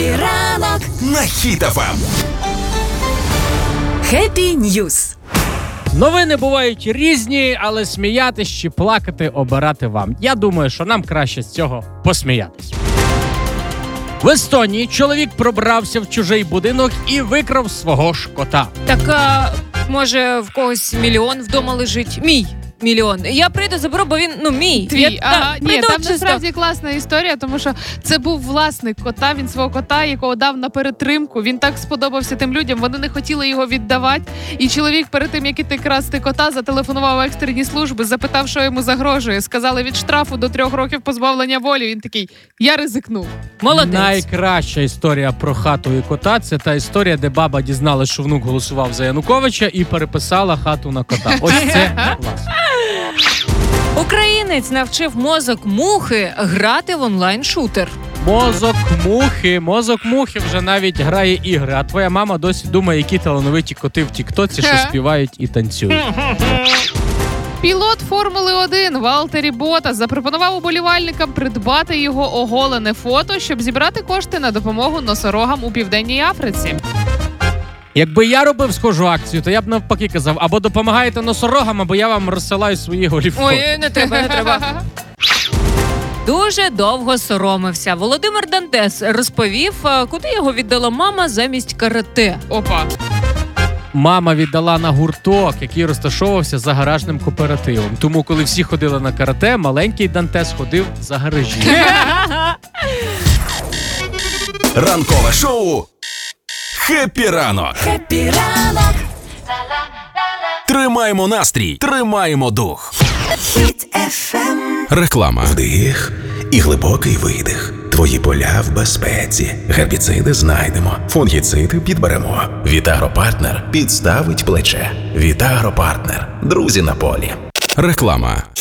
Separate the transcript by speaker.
Speaker 1: ранок
Speaker 2: на Хіт ФМ.
Speaker 1: Хеппі Ньюз.
Speaker 3: Новини бувають різні, але сміятись чи плакати обирати вам. Я думаю, що нам краще з цього посміятись. В Естонії чоловік пробрався в чужий будинок і викрав свого ж кота.
Speaker 4: Так, може, в когось мільйон вдома лежить? Мій мільйон. Я прийду, заберу, бо він, мій.
Speaker 5: Твій. Ні, там
Speaker 4: чисто.
Speaker 5: насправді класна історія, тому що це був власник кота, він свого кота, якого дав на перетримку. Він так сподобався тим людям, вони не хотіли його віддавати. І чоловік перед тим, як іти красти кота, зателефонував в екстрені служби, запитав, що йому загрожує. Сказали, від штрафу до 3 років позбавлення волі. Він такий, я ризикнув.
Speaker 4: Молодець.
Speaker 3: Найкраща історія про хату і кота – це та історія, де баба дізналась, що внук голосував за Януковича і переписала хату на кота. Ось це клас.
Speaker 4: Українець навчив мозок мухи грати в онлайн-шутер.
Speaker 3: Мозок мухи вже навіть грає ігри, а твоя мама досі думає, які талановиті коти в тіктоці, що співають і танцюють.
Speaker 5: Пілот Формули-1 Валтері Ботас запропонував уболівальникам придбати його оголене фото, щоб зібрати кошти на допомогу носорогам у Південній Африці.
Speaker 3: Якби я робив схожу акцію, то я б навпаки казав, або допомагаєте носорогам, або я вам розсилаю свої голі фото.
Speaker 4: Ой, не треба. Дуже довго соромився. Володимир Дантес розповів, куди його віддала мама замість карате.
Speaker 5: Опа.
Speaker 3: Мама віддала на гурток, який розташовувався за гаражним кооперативом. Тому, коли всі ходили на карате, маленький Дантес ходив за гаражі.
Speaker 2: Ранкове шоу «Хеппі ранок».
Speaker 1: Хеппі ранок.
Speaker 2: Тримаємо настрій, тримаємо дух.
Speaker 1: Хіт ФМ.
Speaker 2: Реклама.
Speaker 6: Вдих і глибокий видих. Твої поля в безпеці. Гербіциди знайдемо. Фунгіциди підберемо. Вітагропартнер підставить плече. Вітагропартнер. Друзі на полі.
Speaker 2: Реклама.